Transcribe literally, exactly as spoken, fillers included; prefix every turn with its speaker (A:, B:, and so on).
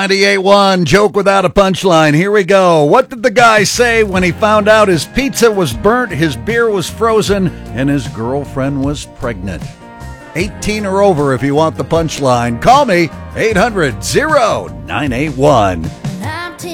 A: ninety-eight point one, joke without a punchline. Here we go. What did the guy say when he found out his pizza was burnt, his beer was frozen, and his girlfriend was pregnant? eighteen or over if you want the punchline. Call me, eight hundred, nine eight one.